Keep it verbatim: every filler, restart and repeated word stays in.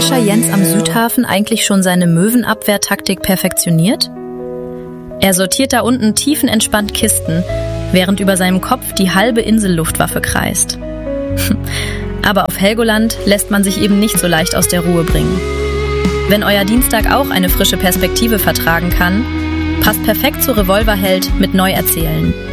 Fischer Jens am Südhafen eigentlich schon seine Möwenabwehrtaktik perfektioniert? Er sortiert da unten tiefenentspannt Kisten, während über seinem Kopf die halbe Insel-Luftwaffe kreist. Aber auf Helgoland lässt man sich eben nicht so leicht aus der Ruhe bringen. Wenn euer Dienstag auch eine frische Perspektive vertragen kann, passt perfekt zu Revolverheld mit Neuerzählen.